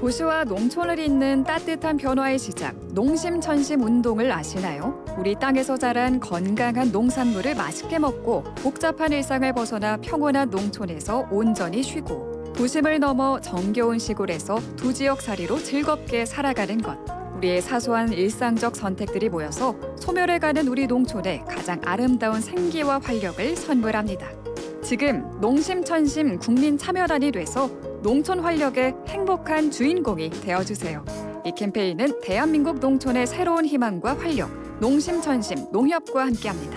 도시와 농촌을 잇는 따뜻한 변화의 시작, 농심천심 운동을 아시나요? 우리 땅에서 자란 건강한 농산물을 맛있게 먹고 복잡한 일상을 벗어나 평온한 농촌에서 온전히 쉬고 도심을 넘어 정겨운 시골에서 두 지역 살이로 즐겁게 살아가는 것. 우리의 사소한 일상적 선택들이 모여서 소멸해가는 우리 농촌에 가장 아름다운 생기와 활력을 선물합니다. 지금 농심천심 국민참여단이 돼서 농촌 활력의 행복한 주인공이 되어주세요. 이 캠페인은 대한민국 농촌의 새로운 희망과 활력, 농심천심 농협과 함께합니다.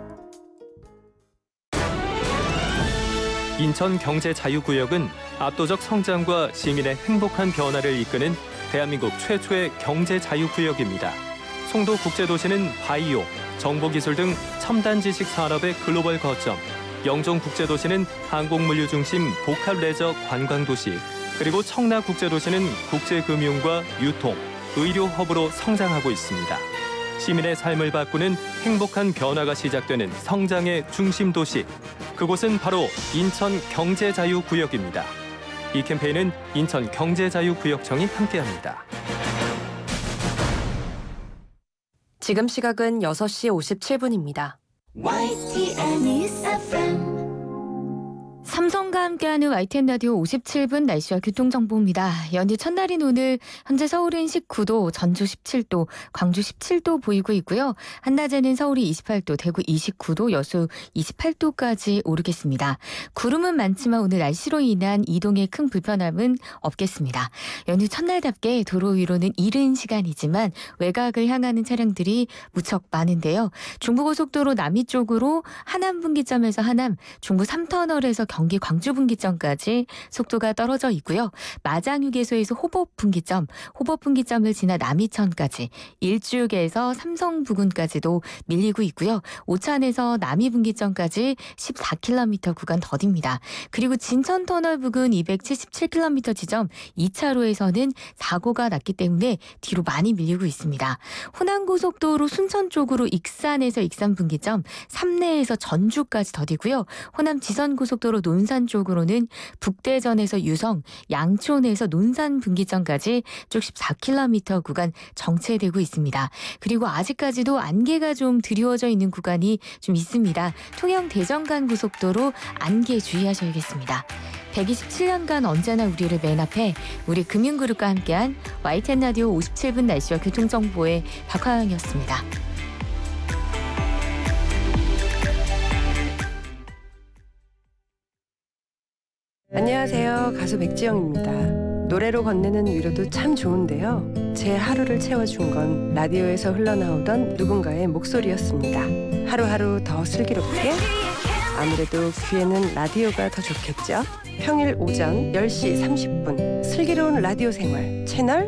인천 경제자유구역은 압도적 성장과 시민의 행복한 변화를 이끄는 대한민국 최초의 경제자유구역입니다. 송도 국제도시는 바이오, 정보기술 등 첨단 지식 산업의 글로벌 거점, 영종 국제도시는 항공물류 중심 복합 레저 관광도시, 그리고 청라 국제도시는 국제금융과 유통, 의료 허브로 성장하고 있습니다. 시민의 삶을 바꾸는 행복한 변화가 시작되는 성장의 중심 도시, 그곳은 바로 인천 경제자유구역입니다. 이 캠페인은 인천 경제자유구역청이 함께합니다. 지금 시각은 6시 57분입니다. YTN News FM. 삼성과 함께하는 YTN 라디오 57분 날씨와 교통정보입니다. 연휴 첫날인 오늘 현재 서울은 19도, 전주 17도, 광주 17도 보이고 있고요. 한낮에는 서울이 28도, 대구 29도, 여수 28도까지 오르겠습니다. 구름은 많지만 오늘 날씨로 인한 이동에 큰 불편함은 없겠습니다. 연휴 첫날답게 도로 위로는 이른 시간이지만 외곽을 향하는 차량들이 무척 많은데요. 중부고속도로 남이 쪽으로 하남 분기점에서 하남, 중부 3터널에서 경기 광주 분기점까지 속도가 떨어져 있고요. 마장휴게소에서 호법 분기점을 지나 남이천까지, 일주에서 삼성 부근까지도 밀리고 있고요. 오찬에서 남이 분기점까지 14km 구간 더딥니다. 그리고 진천터널 부근 277km 지점 2차로에서는 사고가 났기 때문에 뒤로 많이 밀리고 있습니다. 호남고속도로 순천 쪽으로 익산에서 익산 분기점, 삼내에서 전주까지 더디고요. 호남 지선고속도로 논산 쪽으로는 북대전에서 유성, 양촌에서 논산 분기점까지 쭉 14km 구간 정체되고 있습니다. 그리고 아직까지도 안개가 좀 드리워져 있는 구간이 좀 있습니다. 통영 대전간 고속도로 안개 주의하셔야겠습니다. 127년간 언제나 우리를 맨 앞에, 우리 금융그룹과 함께한 YTN 라디오 57분 날씨와 교통정보의 박화영이었습니다. 안녕하세요. 가수 백지영입니다. 노래로 건네는 위로도 참 좋은데요. 제 하루를 채워준 건 라디오에서 흘러나오던 누군가의 목소리였습니다. 하루하루 더 슬기롭게, 아무래도 귀에는 라디오가 더 좋겠죠. 평일 오전 10시 30분 슬기로운 라디오 생활 채널